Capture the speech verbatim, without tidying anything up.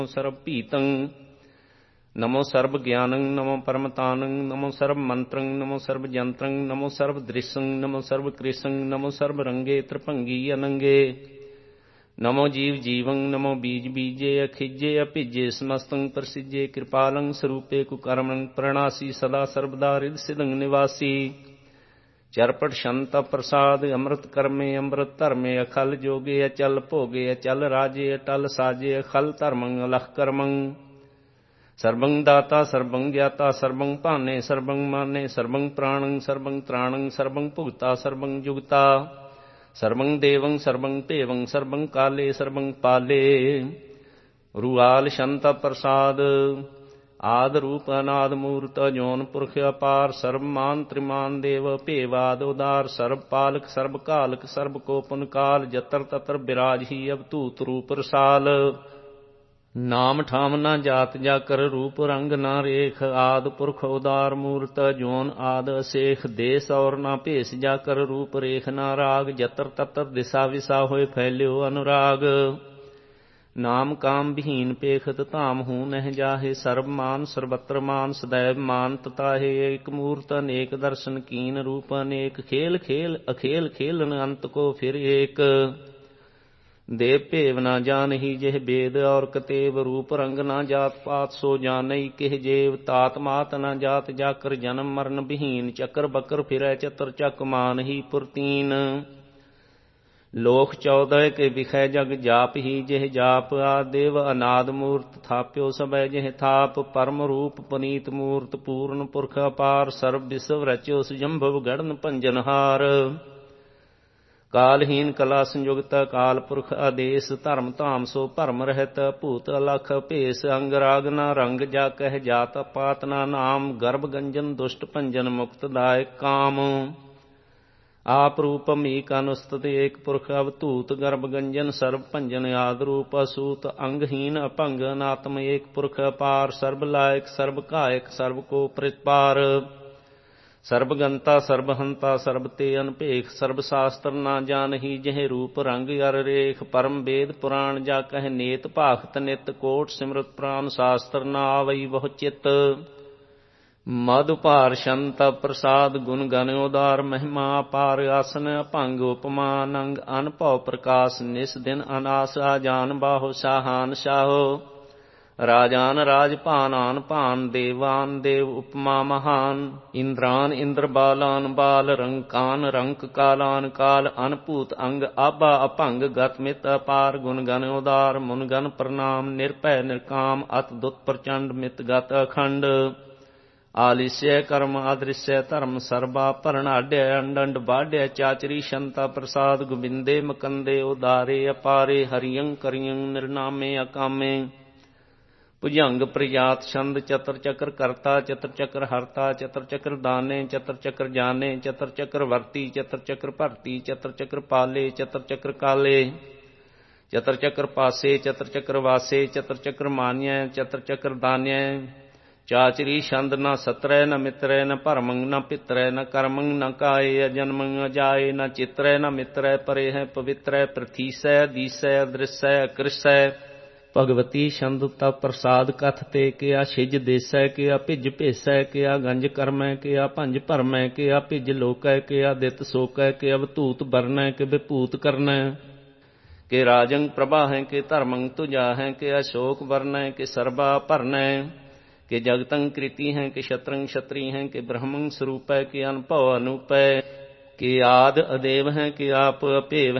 ਸਰਬ ਭੀਤੰ ਨਮੋ ਸਰਬ ਗਿਆਨੰ ਨਮੋ ਪਰਮਤਾਨੰ ਨਮੋ ਸਰਬ ਮੰਤਰੰ ਨਮੋ ਸਰਬ ਜੰਤਰੰ ਨਮੋ ਸਰਬ ਦ੍ਰਿਸ਼ੰ ਨਮੋ ਸਰਬ ਕ੍ਰਿਸ਼ੰ ਨਮੋ ਸਰਬ ਰੰਗੇ ਤ੍ਰਿਭੰਗੀ ਅਨੰਗੇ ਨਮੋ ਜੀਵ ਜੀਵੰ ਨਮੋ ਬੀਜ ਬੀਜੇ ਅਖਿਜੇ ਅਭਿਜੇ ਸਮਸਤੰ ਪ੍ਰਸਿਜੇ ਕਿਰਪਾਲੰ ਸਰੂਪੇ ਕੁਕਰਮੰ ਪ੍ਰਣਾਸੀ ਸਦਾ ਸਰਬਦਾ ਰਿਦ ਸਿਦੰ ਨਿਵਾਸੀ ਚਰਪਟ ਸ਼ੰਤ ਪ੍ਰਸਾਦ ਅੰਮ੍ਰਿਤ ਕਰਮੇ ਅੰਮ੍ਰਿਤ ਧਰਮੇ ਅਖਲ ਜੋਗੇ ਅਚਲ ਭੋਗੇ ਅਚਲ ਰਾਜੇ ਅਟਲ ਸਾਜੇ ਅਖਲ ਧਰਮੰ ਅਲਖ ਕਰਮੰ ਸਰਬੰ ਦਾਤਾ ਸਰਬੰ ਗਿਆਤਾ ਸਰਬੰ ਭਾਨੇ ਸਰਬੰ ਮਾਨੇ ਸਰਬੰ ਪ੍ਰਾਣੰ ਸਰਬੰ ਤ੍ਰਾਣੰ ਸਰਬੰ ਭੁਗਤਾ ਸਰਬੰ ਜੁਗਤਾ ਸਰਬੰ ਦੇਵੰ ਸਰਬੰ ਭੇਵੰ ਸਰਬੰ ਕਾਲੇ ਸਰਬੰ ਪਾਲੇ ਰੂਆਲ ਸ਼ੰਤ ਪ੍ਰਸਾਦ ਆਦ ਰੂਪ ਅਨਾਦ ਮੂਰਤ ਜੋਨ ਪੁਰਖ ਅਪਾਰ ਸਰਬ ਮਾਨ ਤ੍ਰਿਮਾਨ ਦੇਵ ਭੇਵਾਦ ਉਦਾਰ ਸਰਬ ਪਾਲਕ ਸਰਬ ਕਾਲਕ ਸਰਬ ਕੋਪਨ ਕਾਲ ਜਤਰ ਤਤਰ ਬਿਰਾਜਹੀ ਅਵਧੂਤ ਰੂਪ ਰਸਾਲ ਨਾਮ ਠਾਮ ਨਾ ਜਾਤ ਜਾਕਰ ਰੂਪ ਰੰਗ ਨਾ ਰੇਖ ਆਦ ਪੁਰਖ ਉਦਾਰ ਮੂਰਤ ਜੋਨ ਆਦ ਅਸੇਖ ਦੇਸ ਔਰ ਨਾ ਭੇਸ ਜਾਕਰ ਰੂਪ ਰੇਖ ਨਾ ਰਾਗ ਜਤਰ ਤਤਰ ਦਿਸਾ ਵਿਸਾ ਹੋਏ ਫੈਲਿਓ ਅਨੁਰਾਗ ਨਾਮ ਕਾਮ ਵਿਹੀਨ ਪੇਖਤ ਧਾਮ ਹੂੰ ਨਹਿ ਜਾਹੇ ਸਰਬ ਮਾਨ ਸਰਬਤਰ ਮਾਨ ਸदैव ਮਾਨ ਤਤਾਹੇ ਏਕ ਮੂਰਤ ਅਨੇਕ ਦਰਸ਼ਨ ਕੀਨ ਰੂਪ ਅਨੇਕ ਖੇਲ ਖੇਲ ਅਖੇਲ ਖੇਲਨ ਅੰਤ ਕੋ ਫਿਰ ਏਕ ਦੇਵ ਭੇਵ ਨਾ ਜਾਨਹੀ ਜਿਹ ਬੇਦ ਔਰ ਕਤੇਵ ਰੂਪ ਰੰਗ ਨਾ ਜਾਤ ਪਾਤ ਸੋ ਜਾਨਈ ਕਿਹ ਜੇਵ ਤਾਤ ਮਾਤ ਨਾ ਜਾਤ ਜਾਕਰ ਜਨਮ ਮਰਨ ਵਿਹੀਨ ਚੱਕਰ ਬੱਕਰ ਫਿਰੈ ਚਤਰ ਚੱਕ ਮਾਨਹੀ ਪੁਰਤੀਨ ਲੋਕ ਚੌਦਹ ਕੇ ਵਿਖੈ ਜਗ ਜਾਪ ਹੀ ਜਿਹ ਜਾਪ ਆਦੇਵ ਅਨਾਦ ਮੂਰਤ ਥਾਪਿਓ ਸਭੈ ਜਿਹ ਥਾਪ ਪਰਮ ਰੂਪ ਪਨੀਤ ਮੂਰਤ ਪੂਰਨ ਪੁਰਖ ਅਪਾਰ ਸਰਬ ਵਿਸਵ ਰਚਿਓ ਸੁਜੰਭਵ ਗੜਨ ਭੰਜਨਹਾਰ ਕਾਲਹੀਨ ਕਲਾ ਸੰਯੁਗਤ ਕਾਲ ਪੁਰਖ ਆਦੇਸ ਧਰਮ ਧਾਮ ਸੋ ਭਰਮ ਰਹਿਤ ਭੂਤ ਅਲਖ ਭੇਸ ਅੰਗ ਰਾਗ ਨਾ ਰੰਗ ਜਾ ਕਹਿ ਜਾਤ ਪਾਤ ਨਾ ਨਾਮ ਗਰਭ ਗੰਜਨ ਦੁਸ਼ਟ ਭੰਜਨ ਮੁਕਤ ਦਾਇਕ ਕਾਮ ਆਪ ਰੂਪਮ ਏਕ ਅਨੁਸਤਿ ਏਕ ਪੁਰਖ ਅਵਧੂਤ ਗਰਭ ਗੰਜਨ ਸਰਬ ਭੰਜਨ ਆਦ ਰੂਪ ਅਸੂਤ ਅੰਗਹੀਨ ਅਭੰਗ ਅਨਾਤਮ ਏਕ ਪੁਰਖ ਅਪਾਰ ਸਰਬ ਲਾਇਕ ਸਰਬ ਕਾਇਕ ਸਰਬ ਕੋ ਪ੍ਰਿਤਪਾਰ ਸਰਬ ਗੰਤਾ ਸਰਬ ਹੰਤਾ ਸਰਬ ਤੇ ਅਨਭੇਖ ਸਰਬ ਸ਼ਾਸਤਰ ਨਾ ਜਾਨਹੀ ਜਿਹ ਰੂਪ ਰੰਗ ਅਰ ਰੇਖ ਪਰਮ ਵੇਦ ਪੁਰਾਣ ਜਾ ਕਹਿ ਨੇਤ ਭਾਖਤ ਨਿਤ ਕੋਟ ਸਿਮਰਤ ਪ੍ਰਾਨ ਸ਼ਾਸਤਰ ਨਾ ਆਵਈ ਬਹੁ ਚਿਤ ਮਦ ਭਾਰ ਸ਼ੰਤ ਪ੍ਰਸਾਦ ਗੁਣ ਗਨ ਉਦਾਰ ਮਹਿਮਾ ਅਪਾਰ ਆਸਨ ਅਭੰਗ ਉਪਮਾ ਨੰਗ ਅਨਭਉ ਪ੍ਰਕਾਸ਼ ਨਿਸ ਦਿਨ ਅਨਾਸ ਆਜਾਨ ਬਾਹੋ ਸ਼ਾਹਾਨ ਸ਼ਾਹੋ ਰਾਜਾਨ ਰਾਜ ਭਾਨ ਆਨ ਭਾਨ ਦੇਵਾਨ ਦੇਵ ਉਪਮਾ ਮਹਾਨ ਇੰਦਰਾਨ ਇੰਦਰ ਬਾਲਾਨ ਬਾਲ ਰੰਕਾਨ ਰੰਕ ਕਾਲਾਨ ਕਾਲ ਅਨਭੂਤ ਅੰਗ ਆਭਾ ਅਭੰਗ ਗਤ ਮਿਤ ਅਪਾਰ ਗੁਣ ਗਨ ਉਦਾਰ ਮੁਨ ਗਨ ਪ੍ਰਣਾਮ ਨਿਰਭੈ ਨਿਰਕਾਮ ਅਤ ਦੁਤ ਪ੍ਰਚੰਡ ਮਿਤ ਗਤ ਅਖੰਡ ਆਲਿਸਯ ਕਰਮ ਆਦ੍ਰਿਸਯ ਧਰਮ ਸਰਬਾ ਭਰਣਾਢਿਆ ਅੰਡੰਡ ਬਾਢਿਆ ਚਾਚਰੀ ਸ਼ੰਤਾ ਪ੍ਰਸਾਦ ਗੋਬਿੰਦੇ ਮਕੰਦੇ ਉਦਾਰੇ ਅਪਾਰੇ ਹਰਿਯੰ ਕਰਿਯੰ ਨਿਰਨਾਮੇ ਅਕਾਮੇ ਭੁਜੰਗ ਪ੍ਰਜਾਤ ਛੰਦ ਚਤਰ ਚੱਕਰ ਕਰਤਾ ਚਤਰ ਚੱਕਰ ਹਰਤਾ ਚਤਰ ਚੱਕਰ ਦਾਨੇ ਚਤਰ ਚੱਕਰ ਜਾਨੇ ਚਤਰ ਚੱਕਰ ਵਰਤੀ ਚਤਰ ਚੱਕਰ ਭਰਤੀ ਚਤਰ ਚੱਕਰ ਪਾਲੇ ਚਤਰ ਚੱਕਰ ਕਾਲੇ ਚਤਰ ਚੱਕਰ ਪਾਸੇ ਚਤਰ ਚੱਕਰ ਵਾਸੇ ਚਤਰ ਚੱਕਰ ਮਾਨਿਆ ਚਤਰ ਚੱਕਰ ਦਾਨਿਆ ਚਾਚਰੀ ਛੰਦ ਨਾ ਸਤਰੈ ਨ ਮਿਤਰੈ ਨ ਭਰਮੰ ਨ ਪਿਤਰੈ ਨ ਕਰਮੰ ਨ ਕਾਏ ਅਜਨਮੰ ਅਜਾਏ ਨ ਚਿਤਰੈ ਨ ਮਿਤਰੈ ਪਰੇ ਹੈ ਪਵਿੱਤਰੈ ਪ੍ਰਥੀਸੈ ਦੀਸੈ ਅਦ੍ਰਿਸੈ ਅਕ੍ਰਿਸੈ ਭਗਵਤੀ ਛੰਦ ਤਾ ਪ੍ਰਸਾਦ ਕਥ ਤੇ ਕਿਆ ਛਿਜ ਦੇਸੈ ਕਿਆ ਭਿਜ ਭੇਸੈ ਕਿਆ ਗੰਜ ਕਰਮੈ ਕਿਆ ਭੰਜ ਭਰਮੈ ਕਿਆ ਭਿਜ ਲੋਕੈ ਕਿਆ ਦਿੱਤ ਸੋਕੈ ਕਿ ਅਵਧੂਤ ਬਰਨੈ ਕਿ ਵਿਭੂਤ ਕਰਨੈ ਕਿ ਰਾਜੰ ਪ੍ਰਭਾ ਹੈ ਕਿ ਧਰਮੰ ਤੁਜਾ ਹੈ ਕਿ ਅਸ਼ੋਕ ਵਰਨੈ ਕਿ ਸਰਬਾ ਭਰਨੈ ਕਿ ਜਗਤੰ ਕ੍ਰਿਤੀ ਹੈ ਕਿ ਸ਼ਤਰੰ ਛਤਰੀ ਹੈ ਕਿ ਬ੍ਰਹਮੰ ਸਰੂਪੈ ਕਿ ਅਨਭਉ ਅਨੂਪੈ ਕਿ ਆਦ ਅਦੇਵ ਹੈ ਕਿ ਆਪ ਅਭੇਵ